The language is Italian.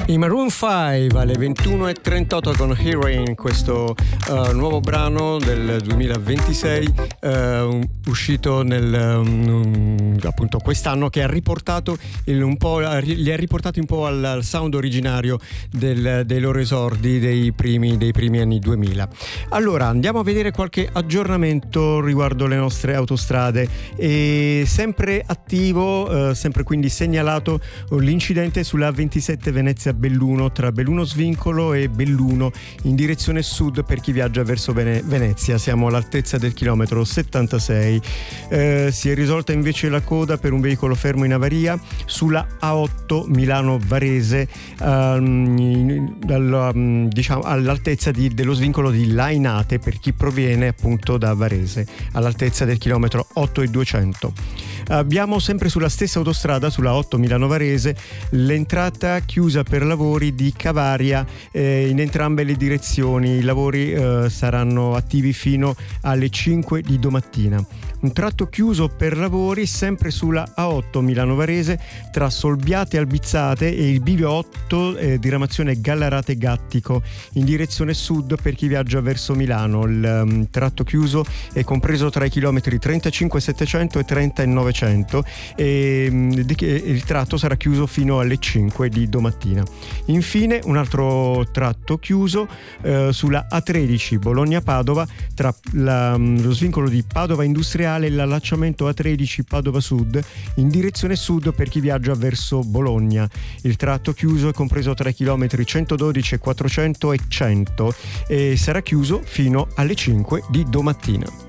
I Maroon 5 alle 21:38 con Heroin, questo nuovo brano del 2026 uscito appunto quest'anno, che ha riportato li ha riportati un po' al sound originario dei loro esordi dei primi anni 2000. Allora andiamo a vedere qualche aggiornamento riguardo le nostre autostrade. E sempre attivo, sempre quindi segnalato l'incidente sulla 27 Venezia-Belluno tra Belluno Svincolo e Belluno in direzione sud per chi viaggia verso Venezia. Siamo all'altezza del chilometro 76. Si è risolta invece la coda per un veicolo fermo in avaria sulla A8 Milano-Varese, all'altezza dello svincolo di Lainate per chi proviene appunto da Varese, all'altezza del chilometro 8,200. Abbiamo sempre sulla stessa autostrada, sulla 8 Milano-Varese, l'entrata chiusa per lavori di Cavaria in entrambe le direzioni. I lavori saranno attivi fino alle 5 di domattina. Un tratto chiuso per lavori sempre sulla A8 Milano-Varese tra Solbiate Albizzate e il bivio 8 diramazione Gallarate-Gattico in direzione sud per chi viaggia verso Milano. Il tratto chiuso è compreso tra i chilometri 35,700 e 30,900 e il tratto sarà chiuso fino alle 5 di domattina. Infine un altro tratto chiuso sulla A13 Bologna-Padova tra lo svincolo di Padova Industriale e l'allacciamento A13 Padova Sud in direzione sud per chi viaggia verso Bologna. Il tratto chiuso è compreso tra i chilometri 112 e 400 e 100 e sarà chiuso fino alle 5 di domattina.